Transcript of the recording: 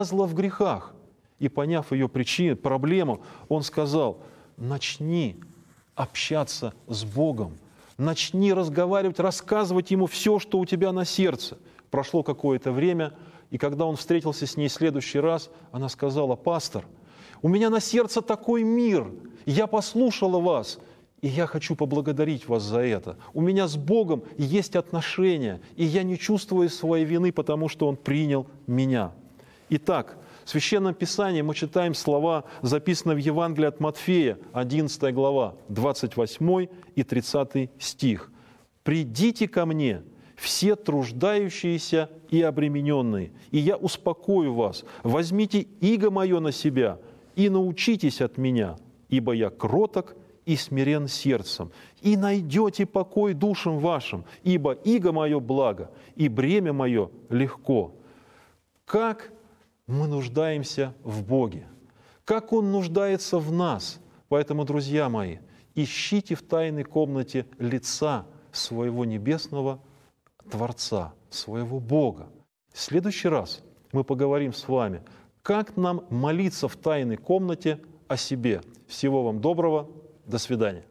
погрязла в грехах. И поняв ее причину, проблему, он сказал: начни общаться с Богом, начни разговаривать, рассказывать Ему все, что у тебя на сердце. Прошло какое-то время, и когда он встретился с ней в следующий раз, она сказала: пастор, у меня на сердце такой мир, я послушала вас, и я хочу поблагодарить вас за это. У меня с Богом есть отношения, и я не чувствую своей вины, потому что Он принял меня. Итак, в Священном Писании мы читаем слова, записанные в Евангелии от Матфея, 11 глава, 28 и 30 стих. «Придите ко мне, все труждающиеся и обремененные, и я успокою вас. Возьмите иго мое на себя и научитесь от меня, ибо я кроток и смирен сердцем, и найдете покой душам вашим, ибо иго мое благо, и бремя мое легко». Как мы нуждаемся в Боге, как Он нуждается в нас. Поэтому, друзья мои, ищите в тайной комнате лица своего небесного Творца, своего Бога. В следующий раз мы поговорим с вами, как нам молиться в тайной комнате о себе. Всего вам доброго, до свидания.